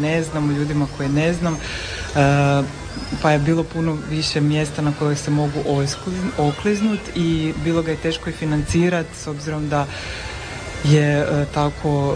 ne znam, o ljudima koje ne znam, pa je bilo puno više mjesta na koje se mogu okliznuti i bilo ga je teško i financirati s obzirom da je tako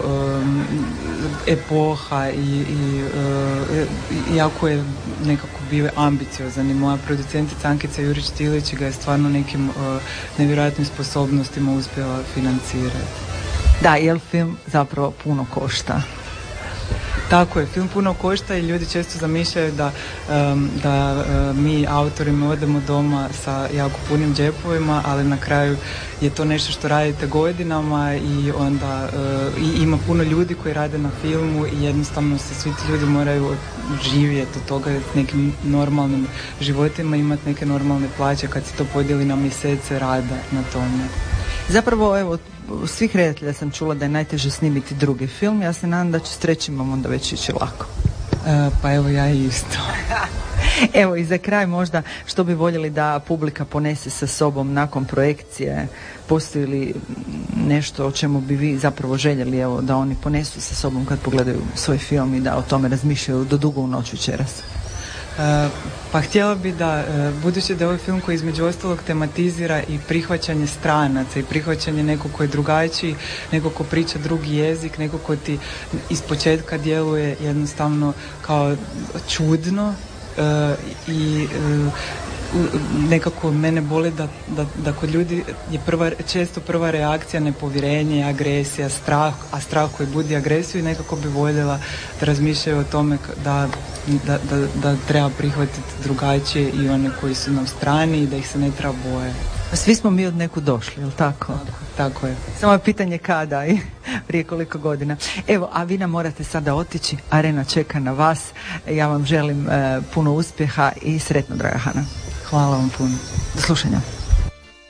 epoha i jako je nekako bio ambiciozan i moja producentica Ankica Jurić-Tilić ga je stvarno nekim nevjerojatnim sposobnostima uspjela financirati. Da, jer film zapravo puno košta. Tako je, film puno košta i ljudi često zamišljaju da mi autori odemo doma sa jako punim džepovima, ali na kraju je to nešto što radite godinama i onda ima puno ljudi koji rade na filmu i jednostavno se svi ti ljudi moraju živjeti od toga s nekim normalnim životima, imati neke normalne plaće kad se to podijeli na mjesece rada na tome. Zapravo, evo, svih redatelja sam čula da je najteže snimiti drugi film. Ja se nadam da će s trećim onda već ići lako. Pa evo ja isto. Evo i za kraj možda što bi voljeli da publika ponese sa sobom nakon projekcije? Postoji li nešto o čemu bi vi zapravo željeli da oni ponesu sa sobom kad pogledaju svoj film i da o tome razmišljaju do dugo u noć večeras? Pa htjela bi da, budući da je ovaj film koji između ostalog tematizira i prihvaćanje stranaca i prihvaćanje nekog ko je drugačiji, nekog ko priča drugi jezik, nekog ko ti ispočetka djeluje jednostavno kao čudno i nekako mene boli da kod ljudi je često prva reakcija nepovjerenje, agresija, strah, a strah koji budi agresiju i nekako bi voljela da razmišljaju o tome da treba prihvatiti drugačije i one koji su nam strani i da ih se ne treba bojati. Svi smo mi od nekud došli, jel tako? Tako je. Samo je pitanje kada i prije koliko godina. Evo, a vi nam morate sada otići, Arena čeka na vas. Ja vam želim puno uspjeha i sretno, draga Hana. Hvala vam puno. Do slušanja.